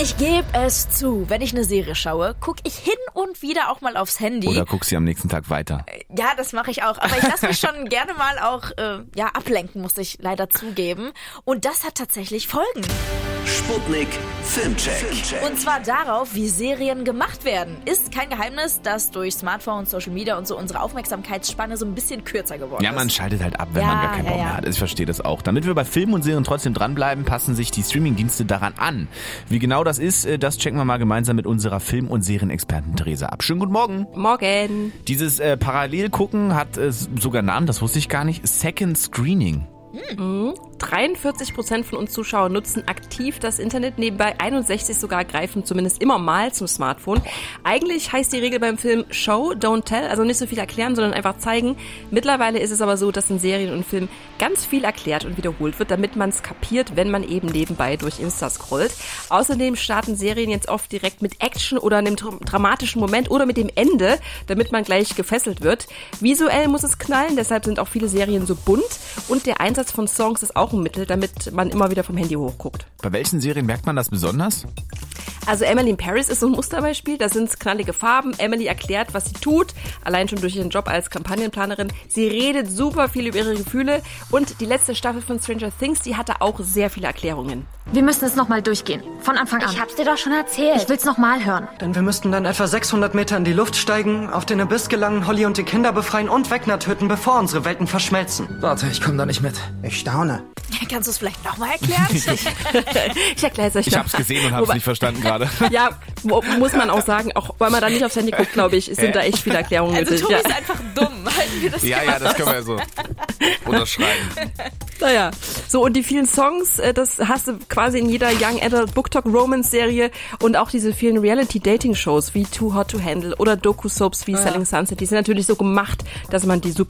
Ich gebe es zu, wenn ich eine Serie schaue, gucke ich hin und wieder auch mal aufs Handy. Oder guckst sie am nächsten Tag weiter? Ja, das mache ich auch. Aber ich lasse mich schon gerne mal auch ablenken, muss ich leider zugeben. Und das hat tatsächlich Folgen. Sputnik Filmcheck. Und zwar darauf, wie Serien gemacht werden. Ist kein Geheimnis, dass durch Smartphones, Social Media und so unsere Aufmerksamkeitsspanne so ein bisschen kürzer geworden ist. Ja, man schaltet halt ab, wenn man gar keinen Bock mehr hat. Ich verstehe das auch. Damit wir bei Filmen und Serien trotzdem dranbleiben, passen sich die Streamingdienste daran an. Wie genau das ist, das checken wir mal gemeinsam mit unserer Film- und Serienexpertin Theresa ab. Schönen guten Morgen. Morgen. Dieses Parallelgucken hat sogar einen Namen, das wusste ich gar nicht. Second Screening. 43% von uns Zuschauern nutzen aktiv das Internet, nebenbei 61 sogar greifen zumindest immer mal zum Smartphone. Eigentlich heißt die Regel beim Film Show, don't tell, also nicht so viel erklären, sondern einfach zeigen. Mittlerweile ist es aber so, dass in Serien und Filmen ganz viel erklärt und wiederholt wird, damit man es kapiert, wenn man eben nebenbei durch Insta scrollt. Außerdem starten Serien jetzt oft direkt mit Action oder einem dramatischen Moment oder mit dem Ende, damit man gleich gefesselt wird. Visuell muss es knallen, deshalb sind auch viele Serien so bunt und der Einsatz von Songs ist auch ein Mittel, damit man immer wieder vom Handy hochguckt. Bei welchen Serien merkt man das besonders? Also Emily in Paris ist so ein Musterbeispiel, da sind es knallige Farben. Emily erklärt, was sie tut, allein schon durch ihren Job als Kampagnenplanerin. Sie redet super viel über ihre Gefühle und die letzte Staffel von Stranger Things, die hatte auch sehr viele Erklärungen. Wir müssen es nochmal durchgehen, von Anfang an. Ich hab's dir doch schon erzählt. Ich will's nochmal hören. Denn wir müssten dann etwa 600 Meter in die Luft steigen, auf den Abyss gelangen, Holly und die Kinder befreien und Wegner töten, bevor unsere Welten verschmelzen. Warte, ich komme da nicht mit. Ich staune. Kannst du es vielleicht nochmal erklären? Ich erkläre es euch noch. Ich hab's gesehen und hab's nicht verstanden gerade. Ja, muss man auch sagen, auch weil man da nicht aufs Handy guckt, glaube ich, sind da echt viele Erklärungen Also nötig. Tobi ist einfach dumm. Halten wir das Ja, das können wir ja so unterschreiben. Naja, so und die vielen Songs, das hast du quasi in jeder Young Adult Booktalk Romance Serie und auch diese vielen Reality-Dating-Shows wie Too Hot to Handle oder Doku-Soaps wie Selling Sunset, die sind natürlich so gemacht, dass man die super